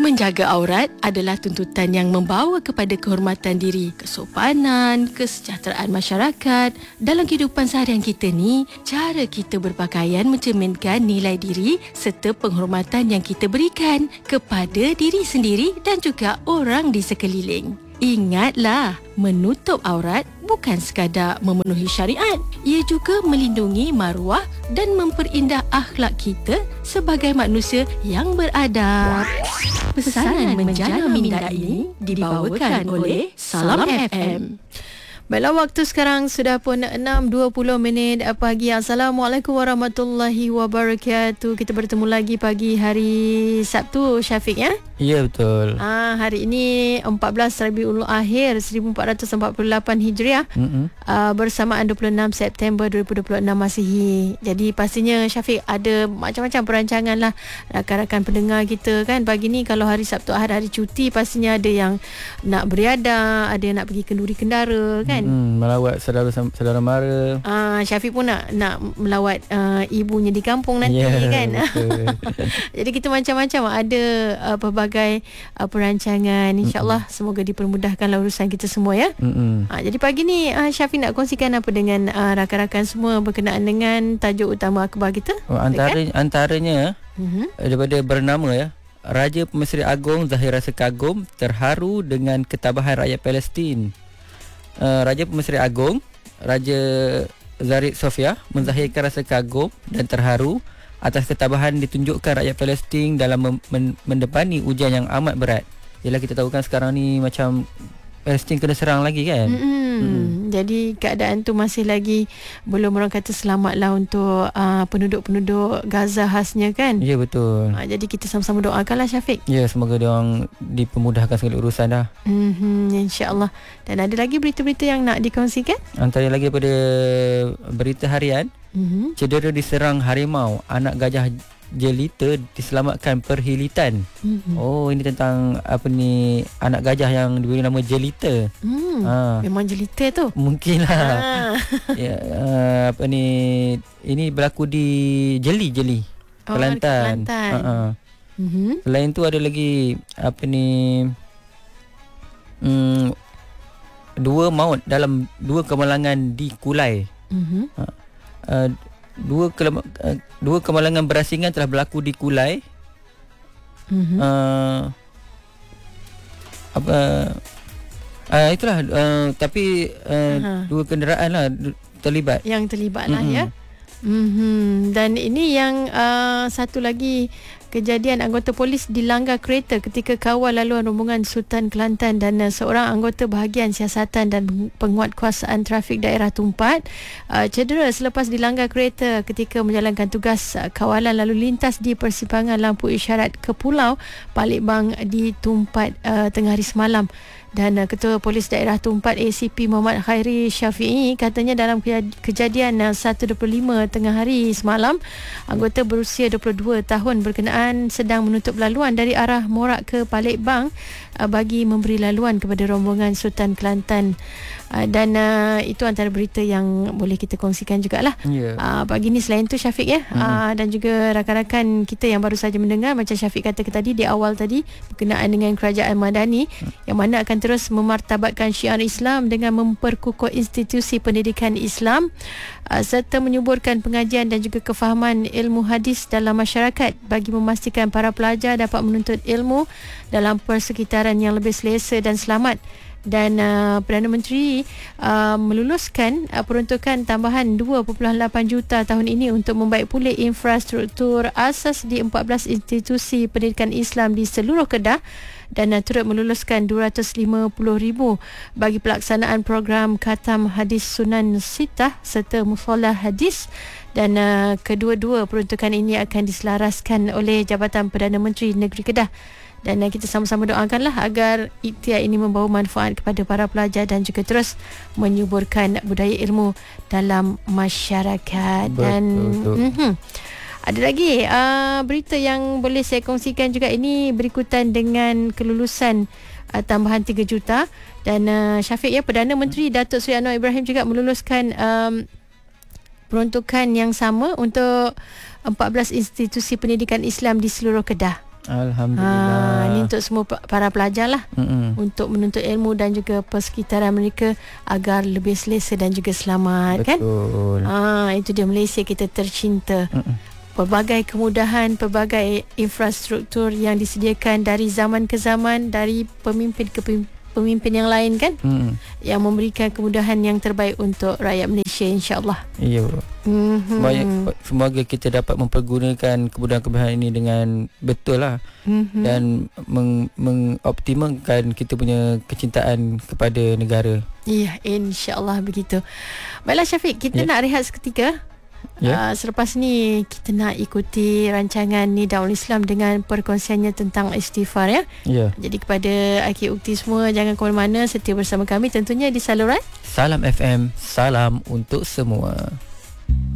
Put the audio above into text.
Menjaga aurat adalah tuntutan yang membawa kepada kehormatan diri, kesopanan, kesejahteraan masyarakat. Dalam kehidupan seharian kita ni, cara kita berpakaian mencerminkan nilai diri serta penghormatan yang kita berikan kepada diri sendiri dan juga orang di sekeliling. Ingatlah, menutup aurat bukan sekadar memenuhi syariat. Ia juga melindungi maruah dan memperindah akhlak kita sebagai manusia yang beradab. Pesanan menjana minda ini dibawakan oleh Salam FM. Baiklah, waktu sekarang sudah pun 6.20 pagi. Assalamualaikum warahmatullahi wabarakatuh. Kita bertemu lagi pagi hari Sabtu, Syafiq, ya? Ya, betul. Hari ini 14 Rabiul Akhir 1448 Hijriah, bersamaan 26 September 2026 Masihi. Jadi pastinya Syafiq ada macam-macam perancangan lah rakan-rakan pendengar kita kan. Pagi ni kalau hari Sabtu Ahad, hari cuti, pastinya ada yang nak beriadah, ada yang nak pergi kenduri kendara kan. Melawat saudara mara. Syafiq pun nak melawat ibunya di kampung nanti, kan. Jadi kita macam-macam ada pelbagai perancangan. InsyaAllah semoga dipermudahkanlah urusan kita semua, ya. Jadi pagi ni Syafiq nak kongsikan apa dengan rakan-rakan semua berkenaan dengan tajuk utama akhbar kita? Antaranya daripada bernama, ya, Raja Pemesri Agong Zahir rasa kagum terharu dengan ketabahan rakyat Palestin. Raja Pemesri Agong Raja Zaid Sofia menzahirkan rasa kagum dan terharu atas ketabahan ditunjukkan rakyat Palestin dalam mendepani ujian yang amat berat. Yalah, kita tahu kan sekarang ni macam Palestin kena serang lagi kan. Jadi keadaan tu masih lagi belum, orang kata, selamatlah untuk penduduk-penduduk Gaza khasnya kan. Ya, betul. Jadi kita sama-sama doakanlah, Syafiq. Ya, semoga diorang dipermudahkan segala urusan dah. InsyaAllah. Dan ada lagi berita-berita yang nak dikongsikan? Antara lagi daripada berita harian, cedera diserang harimau, anak gajah jelita diselamatkan perhilitan. Oh, ini tentang apa ni, anak gajah yang diberi nama jelita. Memang jelita tu. Mungkinlah. Ya, apa ni, ini berlaku di Jeli, Kelantan. Selain tu ada lagi apa ni, dua maut dalam dua kemalangan di Kulai. Dua kemalangan berasingan telah berlaku di Kulai. Itulah, tapi dua kenderaan lah terlibat. Yang terlibat lah, ya. Dan ini yang satu lagi kejadian, anggota polis dilanggar kereta ketika kawal laluan rombongan Sultan Kelantan, dan seorang anggota bahagian siasatan dan penguatkuasaan trafik daerah Tumpat cedera selepas dilanggar kereta ketika menjalankan tugas kawalan lalu lintas di persimpangan lampu isyarat ke Pulau Palembang di Tumpat tengah hari semalam. Dan Ketua Polis Daerah Tumpat ACP Muhammad Khairi Syafi'i katanya dalam kejadian 1.25 tengah hari semalam, anggota berusia 22 tahun berkenaan sedang menutup laluan dari arah Morak ke Palembang bagi memberi laluan kepada rombongan Sultan Kelantan. Dan itu antara berita yang boleh kita kongsikan jugalah. Pagi ni. Selain tu, Syafiq, ya, dan juga rakan-rakan kita yang baru saja mendengar, macam Syafiq kata tadi di awal tadi, berkenaan dengan Kerajaan Madani yang mana akan terus memartabatkan syiar Islam dengan memperkukuh institusi pendidikan Islam serta menyuburkan pengajian dan juga kefahaman ilmu hadis dalam masyarakat bagi memastikan para pelajar dapat menuntut ilmu dalam persekitaran yang lebih selesa dan selamat. Dan Perdana Menteri meluluskan peruntukan tambahan 2.8 juta tahun ini untuk membaik pulih infrastruktur asas di 14 institusi pendidikan Islam di seluruh Kedah, dan turut meluluskan 250,000 bagi pelaksanaan program Khatam Hadis Sunan Sittah serta Musalah Hadis. Dan kedua-dua peruntukan ini akan diselaraskan oleh Jabatan Perdana Menteri Negeri Kedah. Dan kita sama-sama doakanlah agar ikhtiar ini membawa manfaat kepada para pelajar dan juga terus menyuburkan budaya ilmu dalam masyarakat. Dan ada lagi berita yang boleh saya kongsikan juga, ini berikutan dengan kelulusan tambahan 3 juta. Dan Syafiq, ya, Perdana Menteri Datuk Seri Anwar Ibrahim juga meluluskan peruntukan yang sama untuk 14 institusi pendidikan Islam di seluruh Kedah. Alhamdulillah. Ini untuk semua para pelajar lah, untuk menuntut ilmu dan juga persekitaran mereka agar lebih selesa dan juga selamat. Betul. Kan? Itu dia Malaysia kita tercinta. Pelbagai kemudahan, pelbagai infrastruktur yang disediakan dari zaman ke zaman, dari pemimpin ke pemimpin yang lain kan, yang memberikan kemudahan yang terbaik untuk rakyat Malaysia, insya-Allah. Ya. Semoga kita dapat mempergunakan kemudahan-kemudahan ini dengan betul lah, dan mengoptimalkan kita punya kecintaan kepada negara. Ya, insya-Allah begitu. Baiklah Syafiq, kita nak rehat seketika. Selepas ni kita nak ikuti rancangan Nida Islam dengan perkongsiannya tentang istighfar ya. Jadi kepada Akhi Ukti semua, jangan ke mana-mana, setia bersama kami tentunya di saluran Salam FM, salam untuk semua.